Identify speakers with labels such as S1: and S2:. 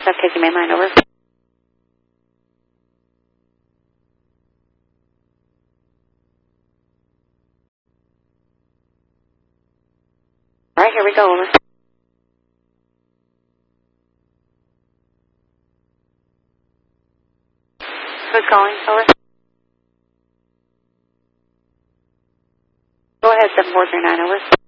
S1: I've taken main line, over. All right, here we go, over. Who's calling, over? Go ahead, 7439, over.